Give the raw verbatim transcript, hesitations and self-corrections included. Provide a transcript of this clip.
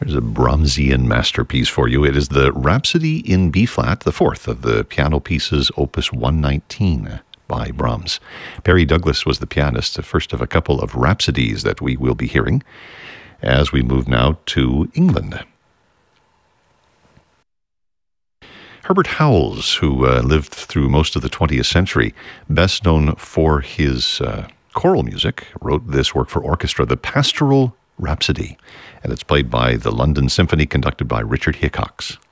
There's a Brahmsian masterpiece for you. It is the Rhapsody in B-flat, the fourth of the piano pieces, Opus one nineteen by Brahms. Perry Douglas was the pianist, the first of a couple of rhapsodies that we will be hearing as we move now to England. Herbert Howells, who uh, lived through most of the twentieth century, best known for his uh, choral music, wrote this work for orchestra, the Pastoral Rhapsody, and it's played by the London Symphony, conducted by Richard Hickox.